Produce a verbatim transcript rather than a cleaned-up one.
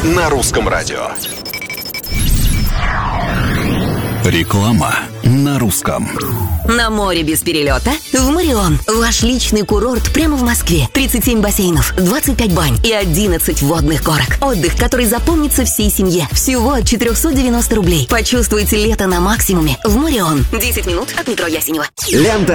на Русском радио. Реклама на русском. На море без перелета в Морион. Ваш личный курорт прямо в Москве. тридцать семь бассейнов, двадцать пять бань и одиннадцать водных горок. Отдых, который запомнится всей семье. Всего от четыреста девяносто рублей. Почувствуйте лето на максимуме в Морион. десять минут от метро Ясенево. Лента.